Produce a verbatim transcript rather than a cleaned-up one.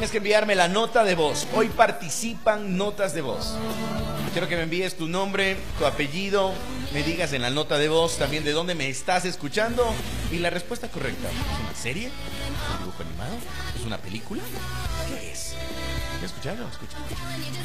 tienes que enviarme la nota de voz. Hoy participan notas de voz. Quiero que me envíes tu nombre, tu apellido, me digas en la nota de voz también de dónde me estás escuchando y la respuesta correcta. ¿Es una serie? ¿Es un dibujo animado? ¿Es una película? ¿Qué es? ¿Ya escucharon? Escucha.